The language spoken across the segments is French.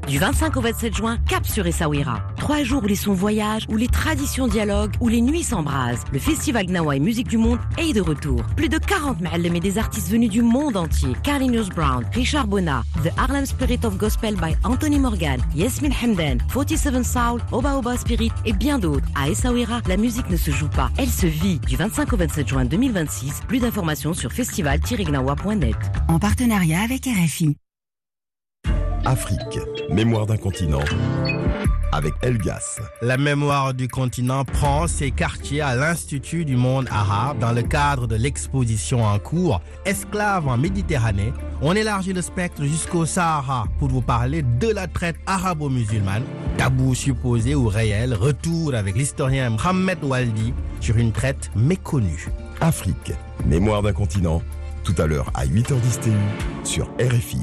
Du 25 au 27 juin, cap sur Essaouira. 3 jours où les sons voyagent, où les traditions dialoguent, où les nuits s'embrasent. Le festival Gnawa et Musique du Monde est de retour. Plus de 40 ma'allem et des artistes venus du monde entier. Carlinhos Brown, Richard Bona, The Harlem Spirit of Gospel by Anthony Morgan, Yasmin Hamdan, 47 Soul, Oba Oba Spirit et bien d'autres. À Essaouira, la musique ne se joue pas, elle se vit. Du 25 au 27 juin 2026, plus d'informations sur festival-gnawa.net. En partenariat avec RFI. Afrique, mémoire d'un continent, avec Elgas. La mémoire du continent prend ses quartiers à l'Institut du monde arabe dans le cadre de l'exposition en cours Esclaves en Méditerranée. On élargit le spectre jusqu'au Sahara pour vous parler de la traite arabo-musulmane. Tabou supposé ou réel, retour avec l'historien Mohamed Waldi sur une traite méconnue. Afrique, mémoire d'un continent, tout à l'heure à 8h10 TU sur RFI.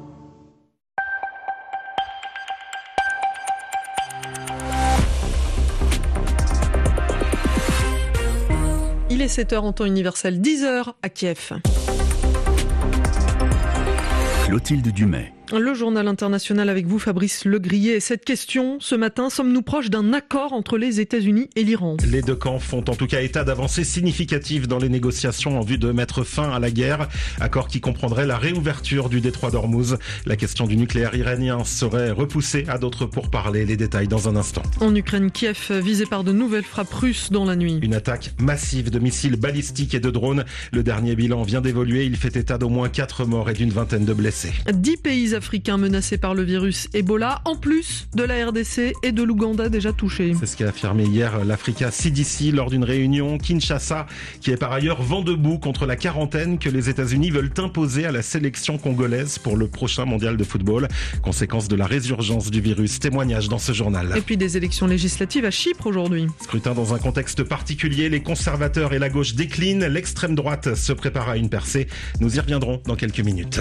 Il est 7h en temps universel, 10h à Kiev. Clotilde Dumais. Le journal international avec vous, Fabrice Legrier. Et cette question, ce matin, sommes-nous proches d'un accord entre les États-Unis et l'Iran ? Les deux camps font en tout cas état d'avancées significatives dans les négociations en vue de mettre fin à la guerre. Accord qui comprendrait la réouverture du détroit d'Ormuz. La question du nucléaire iranien serait repoussée à d'autres pourparlers. Les détails dans un instant. En Ukraine, Kiev visé par de nouvelles frappes russes dans la nuit. Une attaque massive de missiles balistiques et de drones. Le dernier bilan vient d'évoluer. Il fait état d'au moins 4 morts et d'une vingtaine de blessés. 10 pays africains menacés par le virus Ebola, en plus de la RDC et de l'Ouganda déjà touchés. C'est ce qu'a affirmé hier l'Africa CDC lors d'une réunion. Kinshasa, qui est par ailleurs vent debout contre la quarantaine que les États-Unis veulent imposer à la sélection congolaise pour le prochain mondial de football. Conséquence de la résurgence du virus. Témoignage dans ce journal. Et puis des élections législatives à Chypre aujourd'hui. Scrutin dans un contexte particulier. Les conservateurs et la gauche déclinent. L'extrême droite se prépare à une percée. Nous y reviendrons dans quelques minutes.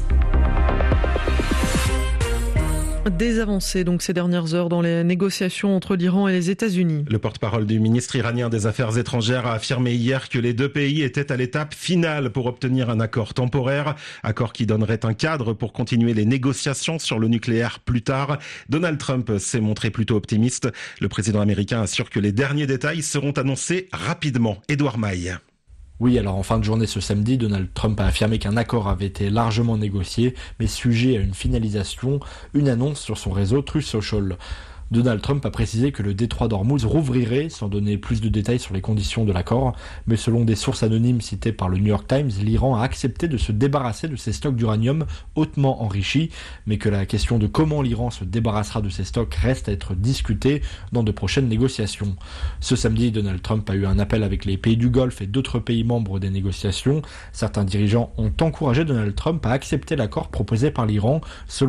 Des avancées donc ces dernières heures dans les négociations entre l'Iran et les États-Unis. Le porte-parole du ministre iranien des Affaires étrangères a affirmé hier que les deux pays étaient à l'étape finale pour obtenir un accord temporaire, accord qui donnerait un cadre pour continuer les négociations sur le nucléaire plus tard. Donald Trump s'est montré plutôt optimiste. Le président américain assure que les derniers détails seront annoncés rapidement. Édouard Maille. Oui, alors en fin de journée ce samedi, Donald Trump a affirmé qu'un accord avait été largement négocié, mais sujet à une finalisation, une annonce sur son réseau Truth Social. Donald Trump a précisé que le détroit d'Ormuz rouvrirait, sans donner plus de détails sur les conditions de l'accord. Mais selon des sources anonymes citées par le New York Times, l'Iran a accepté de se débarrasser de ses stocks d'uranium hautement enrichis, mais que la question de comment l'Iran se débarrassera de ses stocks reste à être discutée dans de prochaines négociations. Ce samedi, Donald Trump a eu un appel avec les pays du Golfe et d'autres pays membres des négociations. Certains dirigeants ont encouragé Donald Trump à accepter l'accord proposé par l'Iran, selon